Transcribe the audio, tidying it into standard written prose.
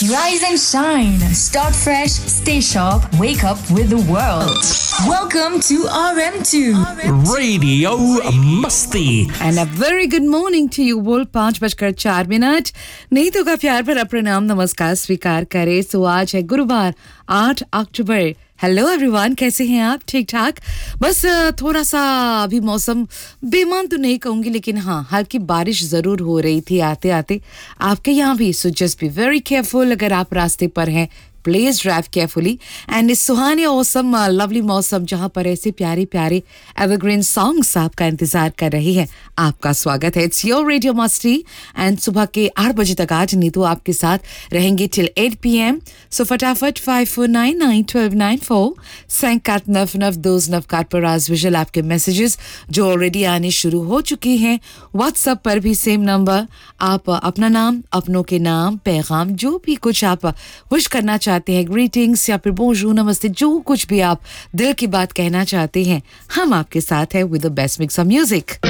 Rise and shine. Start fresh. Stay sharp. Wake up with the world. Welcome to RM2 Radio Masti. And a very good morning to you all. 5:04 Neetu का प्यार भरा प्रणाम नमस्कार स्वीकार करें। तो आज है गुरुवार 8 अक्टूबर। हेलो एवरीवन, कैसे हैं आप? ठीक ठाक। बस थोड़ा सा अभी मौसम बेमान तो नहीं कहूंगी, लेकिन हाँ हल्की बारिश जरूर हो रही थी आते आते आपके यहाँ भी। So just be very careful अगर आप रास्ते पर हैं। प्लीज ड्राइव केयरफुली एंड इस सुहाने औसम लवली मौसम जहां पर ऐसे प्यारे प्यारे एवरग्रीन सॉन्ग्स आपका इंतजार कर रही है, आपका स्वागत है। इट्स योर रेडियो मस्ती एंड सुबह के 8 बजे तक आज नीतू आपके साथ रहेंगे टिल 8 PM। सो फटाफट 54991294 54992 पर आज विजुअल आपके मैसेजेस जो ऑलरेडी आने शुरू हो चुकी हैं। व्हाट्सएप पर भी सेम नंबर, आप अपना नाम, अपनों के नाम, पैगाम, जो भी कुछ आप विश करना चाहते हैं, ग्रीटिंग्स या फिर बोंजूर, नमस्ते, जो कुछ भी आप दिल की बात कहना चाहते हैं, हम आपके साथ हैं with the best mix of music.